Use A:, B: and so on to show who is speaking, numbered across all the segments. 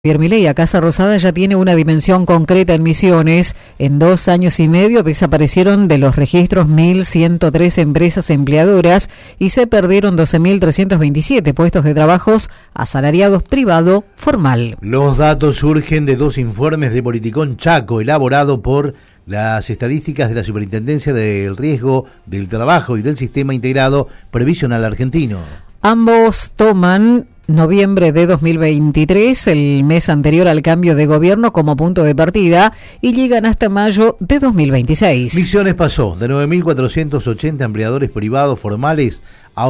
A: Javier Milei, a Casa Rosada ya tiene una dimensión concreta en Misiones. En 2 años y medio desaparecieron de los registros 1.103 empresas empleadoras y se perdieron 12.327 puestos de trabajos asalariados privado formal.
B: Los datos surgen de 2 informes de Politicón Chaco, elaborado por las estadísticas de la Superintendencia del Riesgo del Trabajo y del Sistema Integrado Previsional Argentino.
A: Ambos toman noviembre de 2023, el mes anterior al cambio de gobierno, como punto de partida y llegan hasta mayo de 2026.
B: Misiones pasó de 9.480 empleadores privados formales a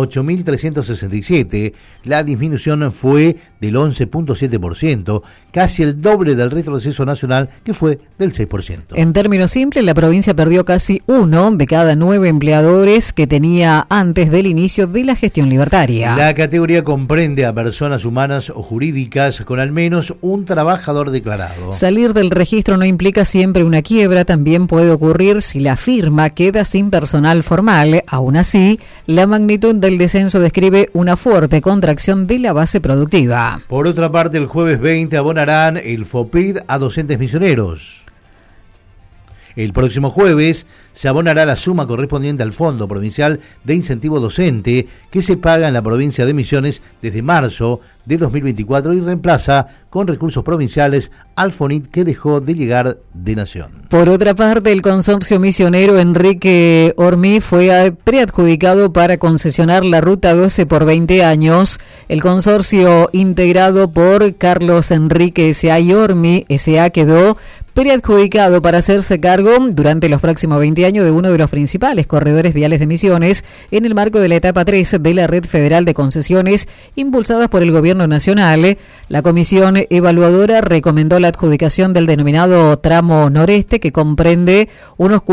B: 8.367. La disminución fue del 11.7%, casi el doble del retroceso nacional, que fue del 6%.
A: En términos simples, la provincia perdió casi 1 de cada 9 empleadores que tenía antes del inicio de la gestión libertaria.
B: La categoría comprende a personas humanas o jurídicas con al menos un trabajador declarado.
A: Salir del registro no implica siempre una quiebra, también puede ocurrir si la firma queda sin personal formal. Aún así, la magnitud del descenso describe una fuerte contracción de la base productiva.
B: Por otra parte, el jueves 20 abonarán el FOPID a docentes misioneros. El próximo jueves se abonará la suma correspondiente al Fondo Provincial de Incentivo Docente que se paga en la provincia de Misiones desde marzo de 2024 y reemplaza con recursos provinciales al FONIT que dejó de llegar de Nación.
A: Por otra parte, el consorcio misionero Enrique Ormí fue preadjudicado para concesionar la Ruta 12 por 20 años. El consorcio integrado por Carlos Enrique S.A. y Ormí S.A. quedó preadjudicado para hacerse cargo durante los próximos 20 años de uno de los principales corredores viales de Misiones en el marco de la etapa 3 de la Red Federal de Concesiones impulsadas por el Gobierno Nacional. La comisión evaluadora recomendó la adjudicación del denominado tramo noreste, que comprende unos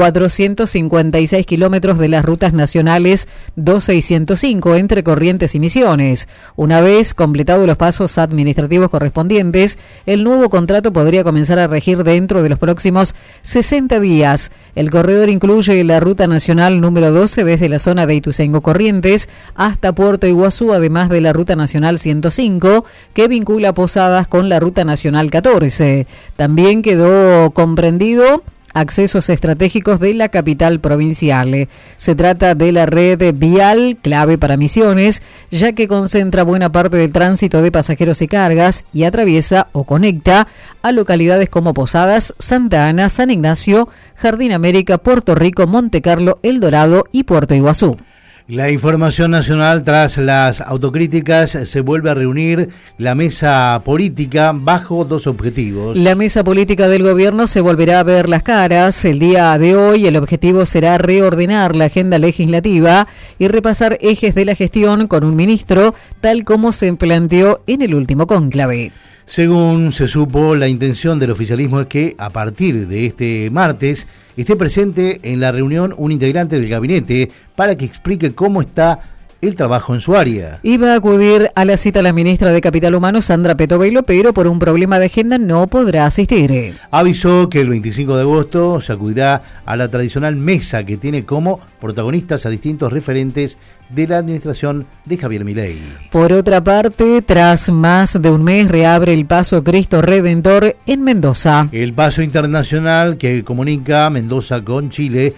A: 456 kilómetros de las rutas nacionales 12 y 105 entre Corrientes y Misiones. Una vez completados los pasos administrativos correspondientes, el nuevo contrato podría comenzar a regir dentro de los próximos 60 días. El corredor incluye la ruta nacional número 12 desde la zona de Ituzaingó Corrientes hasta Puerto Iguazú, además de la ruta nacional 105 que vincula Posadas con la ruta nacional 14. También quedó comprendido accesos estratégicos de la capital provincial. Se trata de la red vial clave para Misiones, ya que concentra buena parte del tránsito de pasajeros y cargas y atraviesa o conecta a localidades como Posadas, Santa Ana, San Ignacio, Jardín América, Puerto Rico, Monte Carlo, El Dorado y Puerto Iguazú.
B: La información nacional: tras las autocríticas, se vuelve a reunir la mesa política bajo 2 objetivos.
A: La mesa política del gobierno se volverá a ver las caras. El día de hoy el objetivo será reordenar la agenda legislativa y repasar ejes de la gestión con un ministro, tal como se planteó en el último cónclave.
B: Según se supo, la intención del oficialismo es que a partir de este martes esté presente en la reunión un integrante del gabinete para que explique cómo está el trabajo en su área.
A: Iba a acudir a la cita la ministra de Capital Humano, Sandra Petovelo, pero por un problema de agenda no podrá asistir.
B: Avisó que el 25 de agosto se acudirá a la tradicional mesa que tiene como protagonistas a distintos referentes de la administración de Javier Milei.
A: Por otra parte, tras más de un mes reabre el Paso Cristo Redentor en Mendoza.
B: El paso internacional que comunica Mendoza con Chile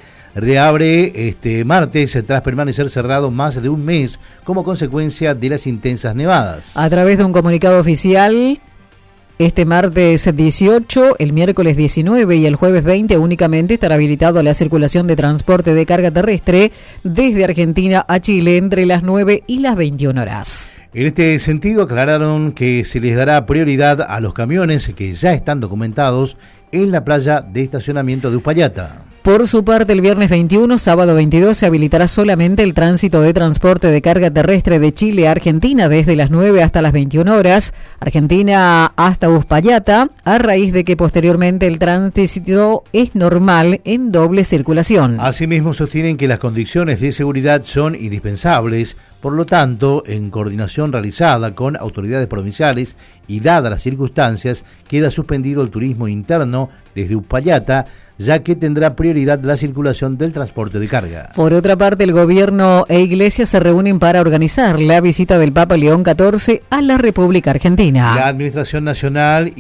B: reabre este martes tras permanecer cerrado más de un mes como consecuencia de las intensas nevadas.
A: A través de un comunicado oficial, este martes 18, el miércoles 19 y el jueves 20 únicamente estará habilitado la circulación de transporte de carga terrestre desde Argentina a Chile entre las 9 y las 21 horas.
B: En este sentido, aclararon que se les dará prioridad a los camiones que ya están documentados en la playa de estacionamiento de Uspallata.
A: Por su parte, el viernes 21, sábado 22, se habilitará solamente el tránsito de transporte de carga terrestre de Chile a Argentina desde las 9 hasta las 21 horas, Argentina hasta Uspallata, a raíz de que posteriormente el tránsito es normal en doble circulación.
B: Asimismo, sostienen que las condiciones de seguridad son indispensables. Por lo tanto, en coordinación realizada con autoridades provinciales y dadas las circunstancias, queda suspendido el turismo interno desde Uspallata, ya que tendrá prioridad la circulación del transporte de carga.
A: Por otra parte, el gobierno e Iglesia se reúnen para organizar la visita del Papa León XIV a la República Argentina.
B: La Administración Nacional